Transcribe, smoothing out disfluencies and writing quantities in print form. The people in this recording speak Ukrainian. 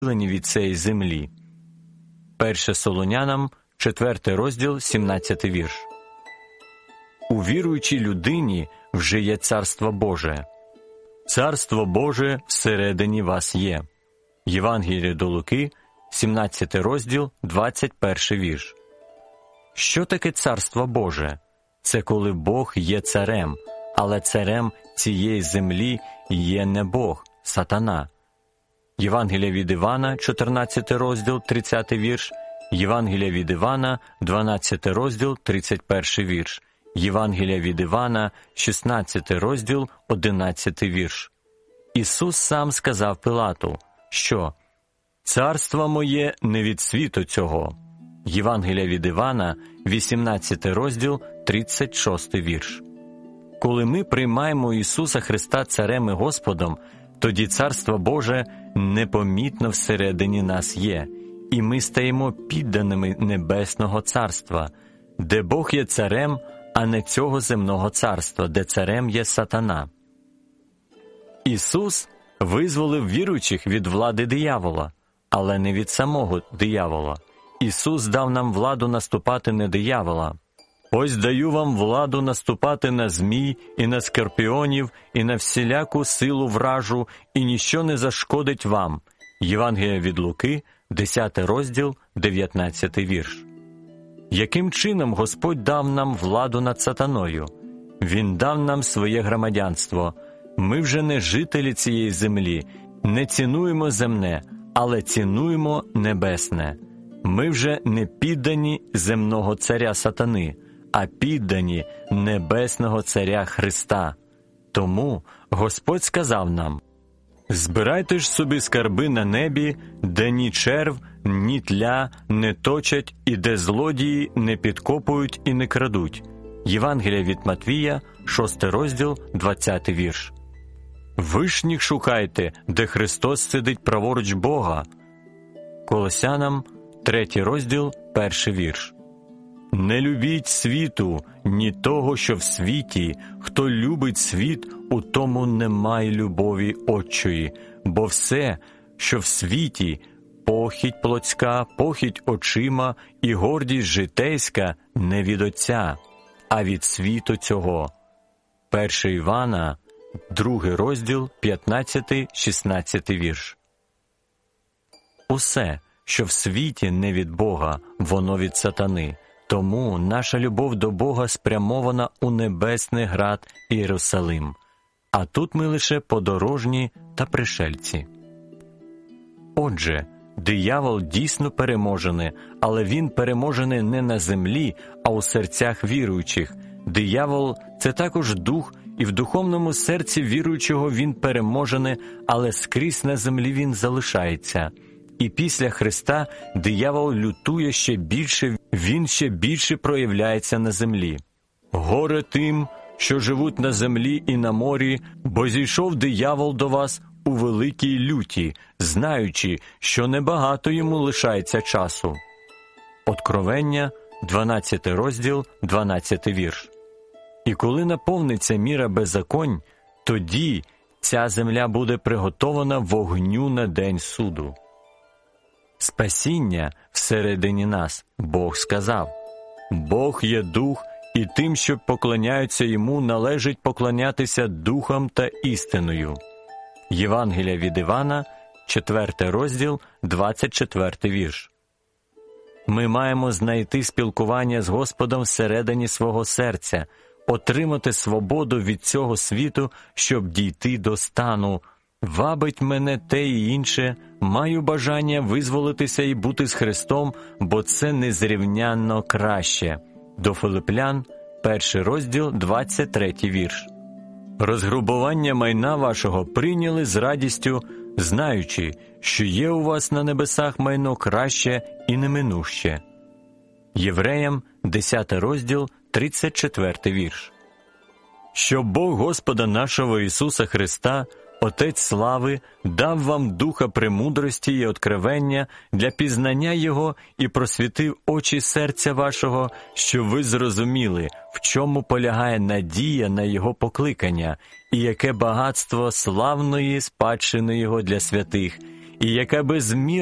від цієї землі. 1 Солонянам, 4 розділ, 17 вірш. У віруючій людині вже є Царство Боже. Царство Боже всередині вас є. Євангеліє до Луки, 17 розділ, 21 вірш. Що таке Царство Боже? Це коли Бог є царем, але царем цієї землі є не Бог, сатана. Євангеліє від Івана, 14 розділ, 30 вірш, Євангеліє від Івана, 12 розділ, 31 вірш, Євангеліє від Івана, 16 розділ, 11 вірш. Ісус сам сказав Пилату, що «Царство моє не від світу цього». Євангеліє від Івана, 18 розділ, 36 вірш. Коли ми приймаємо Ісуса Христа Царем і Господом, тоді Царство Боже непомітно всередині нас є, і ми стаємо підданими Небесного Царства, де Бог є царем, а не цього земного царства, де царем є сатана. Ісус визволив віруючих від влади диявола, але не від самого диявола. Ісус дав нам владу наступати на диявола. «Ось даю вам владу наступати на змій і на скорпіонів, і на всіляку силу вражу, і ніщо не зашкодить вам». Євангеліє від Луки, 10 розділ, 19 вірш. Яким чином Господь дав нам владу над сатаною? Він дав нам своє громадянство. Ми вже не жителі цієї землі, не цінуємо земне, але цінуємо небесне. Ми вже не піддані земного царя сатани, а піддані небесного царя Христа. Тому Господь сказав нам: «Збирайте ж собі скарби на небі, де ні черв, ні тля не точать, і де злодії не підкопують і не крадуть». Євангеліє від Матвія, 6 розділ, 20 вірш. «Вишніх шукайте, де Христос сидить праворуч Бога». Колосянам, 3 розділ, 1 вірш. «Не любіть світу, ні того, що в світі. Хто любить світ, у тому немає любові Отчої. Бо все, що в світі, похіть плотська, похіть очима і гордість житейська, не від Отця, а від світу цього». 1 Івана, 2 розділ, 15-16 вірш. Усе, що в світі не від Бога, воно від сатани. Тому наша любов до Бога спрямована у небесний град Єрусалим. А тут ми лише подорожні та пришельці. Отже, диявол дійсно переможений, але він переможений не на землі, а у серцях віруючих. Диявол – це також дух, і в духовному серці віруючого він переможений, але скрізь на землі він залишається. І після Христа диявол лютує ще більше, він ще більше проявляється на землі. «Горе тим, що живуть на землі і на морі, бо зійшов диявол до вас у великій люті, знаючи, що небагато йому лишається часу». Откровення, 12 розділ, 12 вірш. І коли наповниться міра беззаконь, тоді ця земля буде приготована вогню на день суду. Спасіння всередині нас, Бог сказав. Бог є дух, і тим, що поклоняються йому, належить поклонятися духом та істиною. Євангеліє від Івана, 4 розділ, 24 вірш. Ми маємо знайти спілкування з Господом всередині свого серця, отримати свободу від цього світу, щоб дійти до стану «Вабить мене те і інше, маю бажання визволитися і бути з Христом, бо це незрівнянно краще». До Филип'ян, 1 розділ, 23 вірш. «Розграбування майна вашого прийняли з радістю, знаючи, що є у вас на небесах майно краще і неминуще». Євреям, 10 розділ, 34 вірш. «Щоб Бог Господа нашого Ісуса Христа, Отець слави, дав вам духа премудрості і откровення для пізнання Його і просвітив очі серця вашого, щоб ви зрозуміли, в чому полягає надія на Його покликання, і яке багатство славної спадщини Його для святих, і яке безмірне